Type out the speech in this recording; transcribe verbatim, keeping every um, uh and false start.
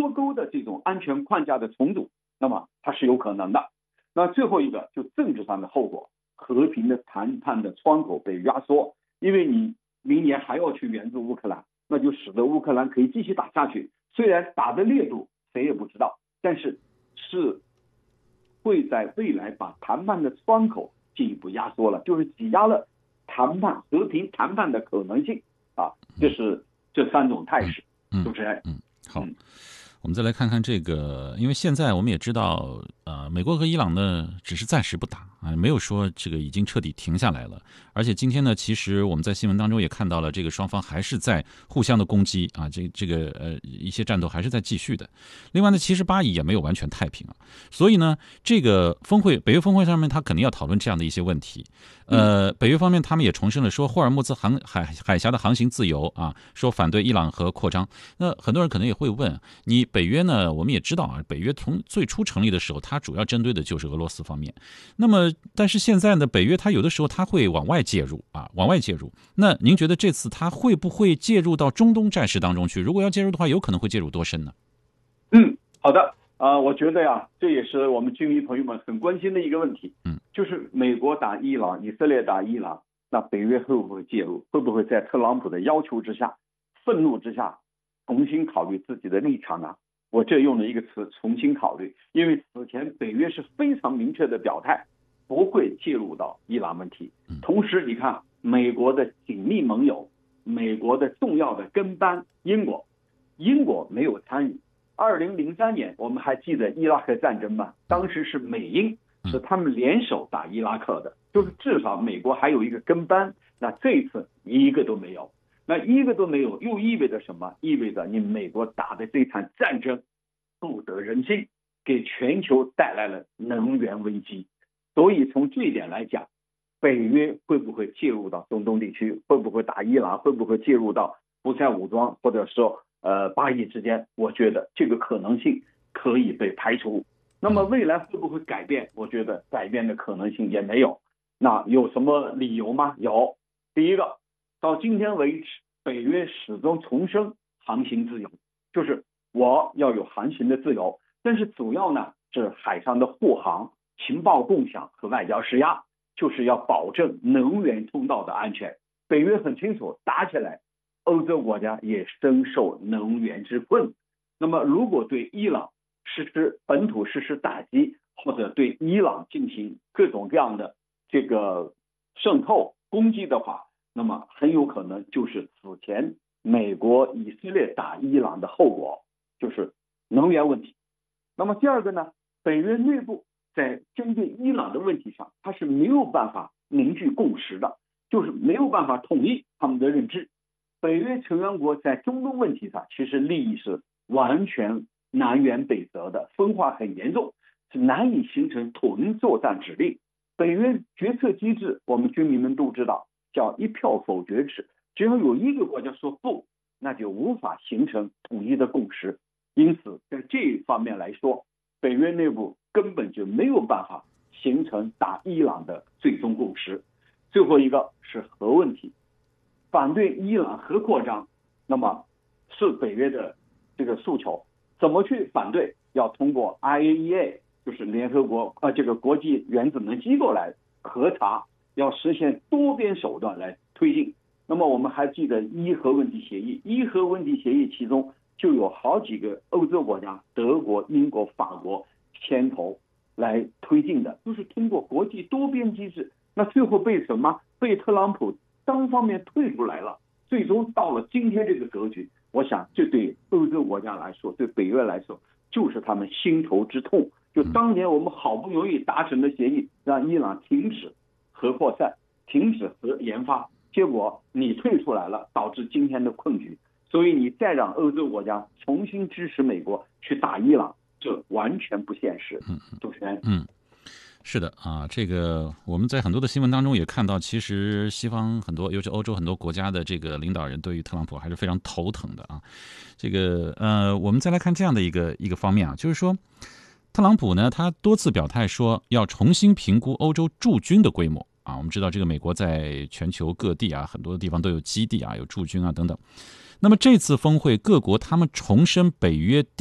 脱钩的这种安全框架的重组，那么它是有可能的。那最后一个就政治上的后果，和平的谈判的窗口被压缩，因为你明年还要去援助乌克兰，那就使得乌克兰可以继续打下去。虽然打的烈度谁也不知道，但是是会在未来把谈判的窗口进一步压缩了，就是挤压了谈判和平谈判的可能性啊。这是这三种态势。主持人， 嗯，好。我们再来看看这个，因为现在我们也知道，呃，美国和伊朗呢只是暂时不打啊，没有说这个已经彻底停下来了。而且今天呢，其实我们在新闻当中也看到了，这个双方还是在互相的攻击啊，这这个呃一些战斗还是在继续的。另外呢，其实巴以也没有完全太平啊，所以呢，这个峰会北约峰会上面，他肯定要讨论这样的一些问题。呃，北约方面他们也重申了说，霍尔木兹航海海峡的航行自由啊，说反对伊朗核扩张。那很多人可能也会问，你北约呢？我们也知道啊，北约从最初成立的时候，它主要针对的就是俄罗斯方面。那么，但是现在呢，北约它有的时候它会往外介入啊，往外介入。那您觉得这次它会不会介入到中东战事当中去？如果要介入的话，有可能会介入多深呢？ 嗯，好的。呃，我觉得呀，这也是我们军迷朋友们很关心的一个问题。嗯，就是美国打伊朗，以色列打伊朗，那北约会不会介入？会不会在特朗普的要求之下、愤怒之下，重新考虑自己的立场呢？我这用了一个词，重新考虑，因为此前北约是非常明确的表态，不会介入到伊朗问题。同时，你看美国的紧密盟友，美国的重要的跟班英国，英国没有参与。二零零三年，我们还记得伊拉克战争吗？当时是美英是他们联手打伊拉克的，就是至少美国还有一个跟班。那这一次一个都没有，那一个都没有，又意味着什么？意味着你美国打的这场战争不得人心，给全球带来了能源危机。所以从这一点来讲，北约会不会介入到中东地区？会不会打伊朗？会不会介入到胡塞武装，或者说呃巴以之间？我觉得这个可能性可以被排除。那么未来会不会改变？我觉得改变的可能性也没有。那有什么理由吗？有。第一个，到今天为止，北约始终重申航行自由，就是我要有航行的自由，但是主要呢是海上的护航、情报共享和外交施压，就是要保证能源通道的安全。北约很清楚，打起来欧洲国家也深受能源之困。那么如果对伊朗实施本土实施打击，或者对伊朗进行各种各样的这个渗透攻击的话，那么很有可能就是此前美国以色列打伊朗的后果，就是能源问题。那么第二个呢，北约内部在针对伊朗的问题上，它是没有办法凝聚共识的，就是没有办法统一他们的认知。北约成员国在中东问题上其实利益是完全南辕北辙的，分化很严重，是难以形成统一作战指令。北约决策机制我们军民们都知道，叫一票否决制，只要有一个国家说不，那就无法形成统一的共识。因此在这一方面来说，北约内部根本就没有办法形成打伊朗的最终共识。最后一个是核问题，反对伊朗核扩张，那么是北约的这个诉求。怎么去反对？要通过 I A E A， 就是联合国呃这个国际原子能机构来核查，要实现多边手段来推进。那么我们还记得伊核问题协议，伊核问题协议其中就有好几个欧洲国家，德国、英国、法国牵头来推进的，就是通过国际多边机制。那最后被什么？被特朗普单方面退出来了，最终到了今天这个格局。我想这对欧洲国家来说，对北约来说，就是他们心头之痛。就当年我们好不容易达成的协议，让伊朗停止核扩散，停止核研发，结果你退出来了，导致今天的困局。所以你再让欧洲国家重新支持美国去打伊朗，这完全不现实。主持人， 嗯。是的啊，这个我们在很多的新闻当中也看到，其实西方很多，尤其欧洲很多国家的这个领导人对于特朗普还是非常头疼的啊。这个呃，我们再来看这样的一个一个方面啊，就是说，特朗普呢，他多次表态说要重新评估欧洲驻军的规模啊。我们知道，这个美国在全球各地啊，很多地方都有基地啊，有驻军啊等等。那么这次峰会，各国他们重申北约